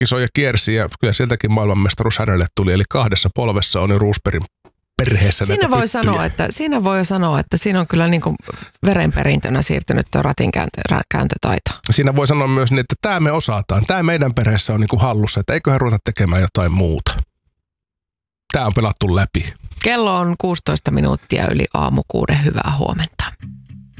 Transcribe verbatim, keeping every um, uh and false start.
kisoi ja kiersi ja kyllä sieltäkin maailmanmestaruus hänelle tuli. Eli kahdessa polvessa on jo Roosbergin perheessä siinä voi, sanoa, että, siinä voi sanoa, että siinä on kyllä niin kuin verenperintönä siirtynyt tuo ratin kääntötaito. Siinä voi sanoa myös niin, että tämä me osataan. Tämä meidän perheessä on niin kuin hallussa, että eiköhän ruveta tekemään jotain muuta. Tämä on pelattu läpi. Kello on kuusitoista minuuttia yli aamukuuden. Hyvää huomenta.